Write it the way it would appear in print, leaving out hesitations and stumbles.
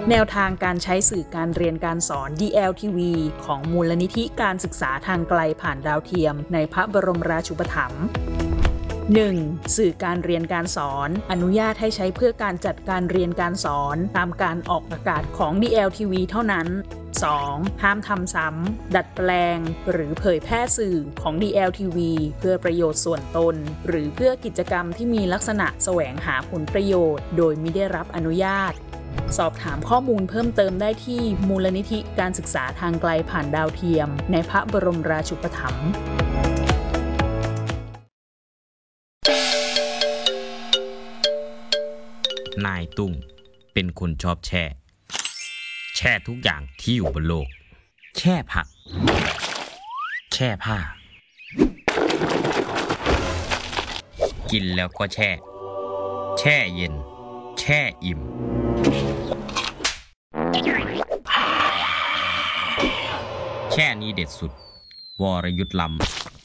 แนวทางการใช้สื่อการเรียนการสอน DLTV ของมูลนิธิการศึกษาทางไกลผ่านดาวเทียมในพระบรมราชูปถัมภ์ 1. สื่อการเรียนการสอนอนุญาตให้ใช้เพื่อการจัดการเรียนการสอนตามการออกอากาศของ DLTV เท่านั้น 2. ห้ามทำซ้ำดัดแปลงหรือเผยแพร่สื่อของ DLTV เพื่อประโยชน์ส่วนตนหรือเพื่อกิจกรรมที่มีลักษณะแสวงหาผลประโยชน์โดยมิได้รับอนุญาตสอบถามข้อมูลเพิ่มเติมได้ที่มูลนิธิการศึกษาทางไกลผ่านดาวเทียมในพระบรมราชูปถัมภ์นายตุ้งเป็นคนชอบแช่ทุกอย่างที่อยู่บนโลกแช่ผักแช่ผ้ากินแล้วก็แช่เย็นแช่อิ่มแช่นี้เด็ดสุดวรยุทธลำ